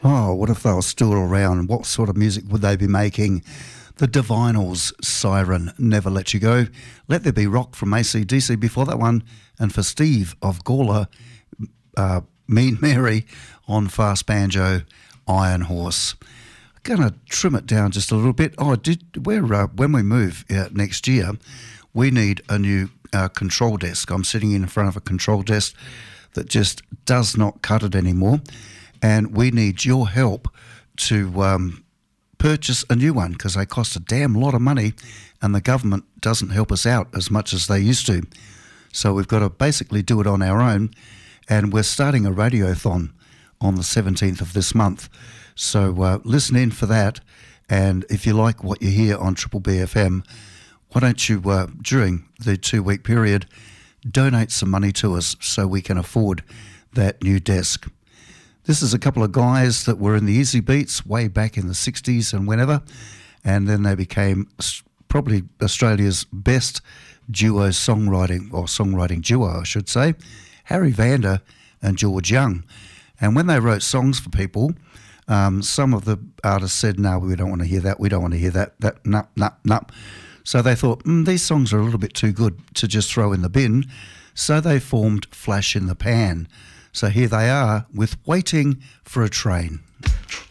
Oh, what if they were still around? What sort of music would they be making? The Divinals, Siren, Never Let You Go. Let There Be Rock from AC/DC before that one. And for Steve of Gawler, Mean Mary on Fast Banjo, Iron Horse. Going to trim it down just a little bit. When we move next year, we need a new control desk. I'm sitting in front of a control desk that just does not cut it anymore. And we need your help to purchase a new one because they cost a damn lot of money and the government doesn't help us out as much as they used to. So we've got to basically do it on our own, and we're starting a radiothon on the 17th of this month. So listen in for that, and if you like what you hear on Triple BFM, why don't you, during the 2-week period, donate some money to us so we can afford that new desk. This is a couple of guys that were in the Easy Beats way back in the 60s and whenever, and then they became probably Australia's best songwriting duo, I should say, Harry Vander and George Young. And when they wrote songs for people, some of the artists said, no, we don't want to hear that, we don't want to hear that, no. So they thought, these songs are a little bit too good to just throw in the bin, so they formed Flash in the Pan. So here they are with Waiting for a Train.